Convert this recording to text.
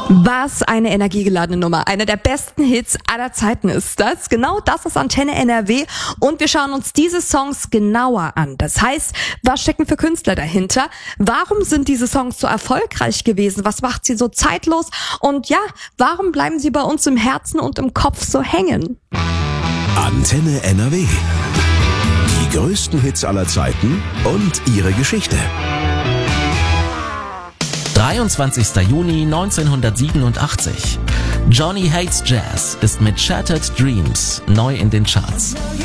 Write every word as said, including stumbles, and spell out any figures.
Was eine energiegeladene Nummer. Einer der besten Hits aller Zeiten ist das. Genau das ist Antenne N R W und wir schauen uns diese Songs genauer an. Das heißt, was stecken für Künstler dahinter? Warum sind diese Songs so erfolgreich gewesen? Was macht sie so zeitlos? Und ja, warum bleiben sie bei uns im Herzen und im Kopf so hängen? Antenne N R W. Die größten Hits aller Zeiten und ihre Geschichte. dreiundzwanzigster Juni neunzehnhundertsiebenundachtzig. Johnny Hates Jazz ist mit Shattered Dreams neu in den Charts.